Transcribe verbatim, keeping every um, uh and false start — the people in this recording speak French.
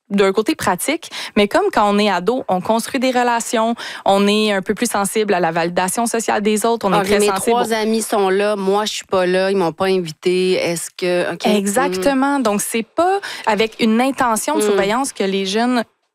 d'un côté pratique, mais comme quand on est ado, on construit des relations, on est un peu plus sensible à la validation sociale des autres, on ah, est très mes sensible. Mes trois amis sont là, moi je suis pas là, ils m'ont pas invité. Est-ce que okay. Exactement. Mm. Donc c'est pas avec une intention de surveillance mm. que les jeunes